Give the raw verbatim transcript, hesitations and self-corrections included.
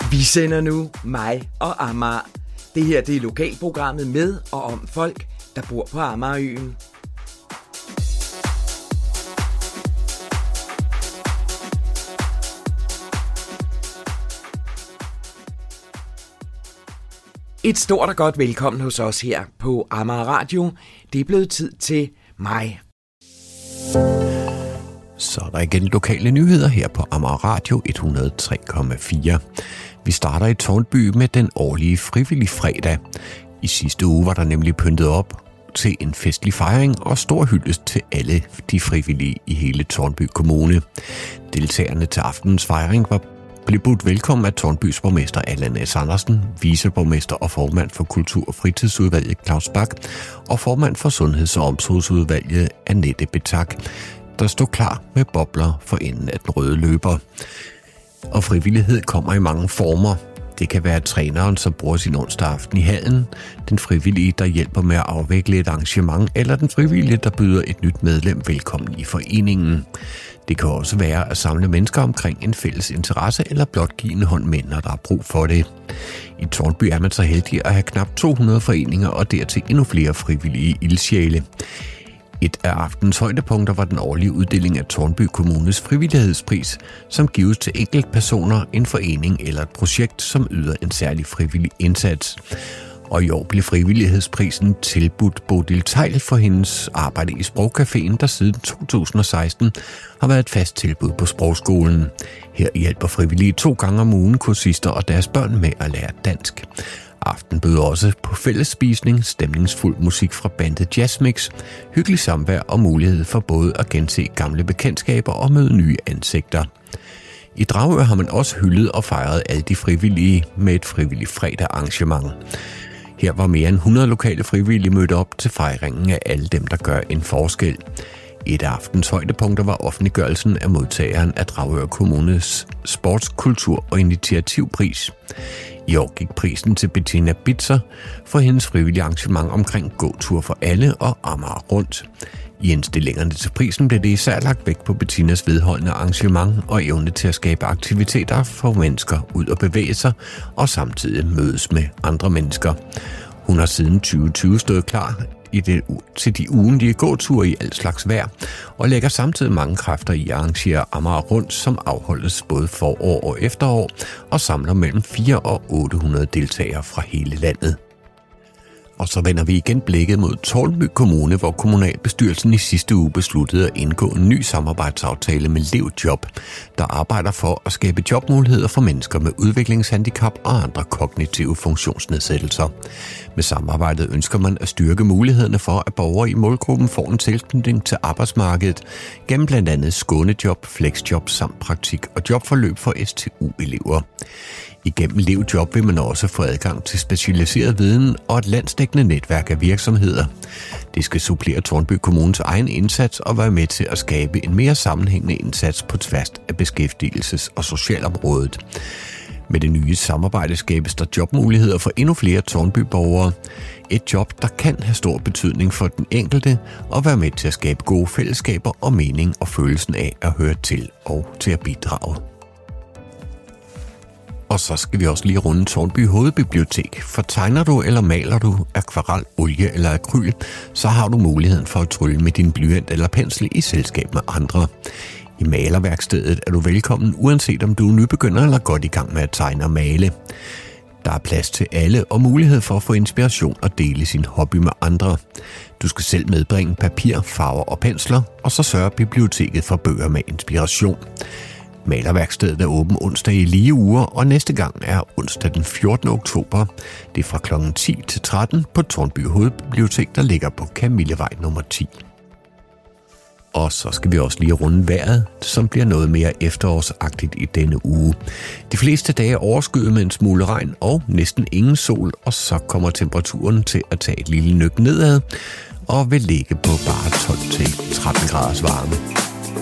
Vi sender nu mig og Amager. Det her det er lokalprogrammet med og om folk, der bor på Amagerøen. Et stort og godt velkommen hos os her på Amager Radio. Det er blevet tid til mig. Så er der igen lokale nyheder her på Amager Radio et hundrede og tre komma fire. Vi starter i Tårnby med den årlige frivillige fredag. I sidste uge var der nemlig pyntet op til en festlig fejring og stor hyldest til alle de frivillige i hele Tårnby Kommune. Deltagerne til aftenens fejring var blev budt velkommen af Tårnbys borgmester Allan S. Andersen, viceborgmester og formand for Kultur- og Fritidsudvalget Claus Bak og formand for Sundheds- og Omsorgsudvalget Annette Betak, der stod klar med bobler for enden af den røde løber. Og frivillighed kommer i mange former. Det kan være træneren, som bruger sin onsdag aften i hallen, den frivillige, der hjælper med at afvikle et arrangement, eller den frivillige, der byder et nyt medlem velkommen i foreningen. Det kan også være at samle mennesker omkring en fælles interesse, eller blot give en hånd med, når der er brug for det. I Tårnby er man så heldig at have knap to hundrede foreninger, og dertil endnu flere frivillige ildsjæle. Et af aftens højdepunkter var den årlige uddeling af Tårnby Kommunes frivillighedspris, som gives til enkeltpersoner, en forening eller et projekt, som yder en særlig frivillig indsats. Og i år blev frivillighedsprisen tilbudt Bodil Tejl for hendes arbejde i Sprogcaféen, der siden to tusind og seksten har været et fast tilbud på sprogskolen. Her hjælper frivillige to gange om ugen kursister og deres børn med at lære dansk. Aften bød også på fællesspisning, stemningsfuld musik fra bandet Jazzmix, hyggelig samvær og mulighed for både at gense gamle bekendtskaber og møde nye ansigter. I Dragør har man også hyldet og fejret alle de frivillige med et frivilligt fredag arrangement. Her var mere end hundrede lokale frivillige mødt op til fejringen af alle dem, der gør en forskel. Et af aftens højdepunkter var offentliggørelsen af modtageren af Dragør Kommunes Sports-, Kultur- og Initiativpris. I år gik prisen til Bettina Bitzer for hendes frivillige arrangement omkring gåtur for alle og Amager rundt. I indstillingerne til prisen blev det især lagt vægt på Bettinas vedholdende arrangement og evne til at skabe aktiviteter for mennesker ud og bevæge sig og samtidig mødes med andre mennesker. Hun har siden tyve tyve stået klar i det, til de ugentlige gåture i al slags vejr, og lægger samtidig mange kræfter i at arrangere Amager rundt, som afholdes både forår og efterår, og samler mellem fire og otte hundrede deltagere fra hele landet. Og så vender vi igen blikket mod Tårnby Kommune, hvor kommunalbestyrelsen i sidste uge besluttede at indgå en ny samarbejdsaftale med LevJob, der arbejder for at skabe jobmuligheder for mennesker med udviklingshandicap og andre kognitive funktionsnedsættelser. Med samarbejdet ønsker man at styrke mulighederne for, at borgere i målgruppen får en tilknytning til arbejdsmarkedet gennem blandt andet skånejob, flexjob samt praktik og jobforløb for S T U-elever. Igennem LevJob vil man også få adgang til specialiseret viden og et landsdækkende netværk af virksomheder. Det skal supplere Tårnby Kommunes egen indsats og være med til at skabe en mere sammenhængende indsats på tværs af beskæftigelses- og socialområdet. Med det nye samarbejde skabes der jobmuligheder for endnu flere Tårnby-borgere. Et job, der kan have stor betydning for den enkelte og være med til at skabe gode fællesskaber og mening og følelsen af at høre til og til at bidrage. Og så skal vi også lige runde Tårnby Hovedbibliotek. For tegner du eller maler du akvarel, olie eller akryl, så har du muligheden for at trylle med din blyant eller pensel i selskab med andre. I malerværkstedet er du velkommen, uanset om du er nybegynder eller godt i gang med at tegne og male. Der er plads til alle og mulighed for at få inspiration og dele sin hobby med andre. Du skal selv medbringe papir, farver og pensler, og så sørger biblioteket for bøger med inspiration. Malerværkstedet er åben onsdag i lige uger, og næste gang er onsdag den fjortende oktober. Det er fra klokken ti til tretten på Tårnby Hovedbibliotek, der ligger på Kamillevej nummer ti. Og så skal vi også lige runde vejret, som bliver noget mere efterårsagtigt i denne uge. De fleste dage er overskyet med en smule regn og næsten ingen sol, og så kommer temperaturen til at tage et lille nøk nedad og vil ligge på bare tolv til tretten graders varme.